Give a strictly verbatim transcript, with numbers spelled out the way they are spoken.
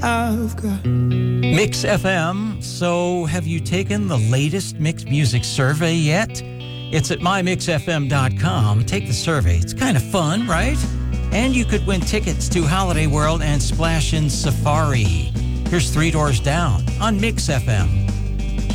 I've got Mix F M. So have you taken the latest Mix Music survey yet? It's at my mix f m dot com. Take the survey. It's kind of fun, right? And you could win tickets to Holiday World and Splash in Safari. Here's Three Doors Down on Mix F M.